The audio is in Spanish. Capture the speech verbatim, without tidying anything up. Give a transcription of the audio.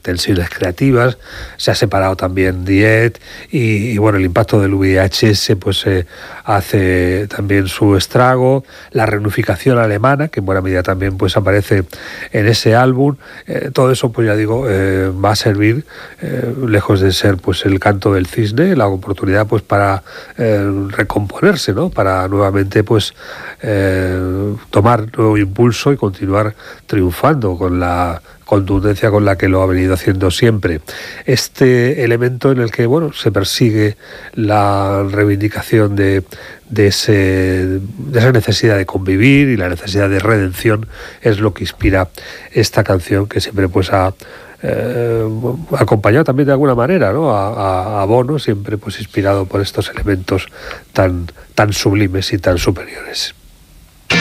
tensiones creativas, se ha separado también Diet y, y bueno, el impacto del V I H S pues eh, hace también su estrago, la reunificación alemana, que en buena medida también pues aparece en ese álbum, eh, todo eso pues ya digo, eh, va a servir, eh, lejos de ser pues el canto del cisne, la oportunidad pues para eh, recomponerse, ¿no? Para nuevamente pues eh, tomar nuevo impulso y continuar triunfando con la contundencia con la que lo ha venido haciendo siempre. Este elemento en el que bueno, se persigue la reivindicación de, de, ese, de esa necesidad de convivir y la necesidad de redención es lo que inspira esta canción, que siempre pues ha eh, acompañado también de alguna manera, ¿no? a, a, a Bono, siempre pues inspirado por estos elementos tan, tan sublimes y tan superiores.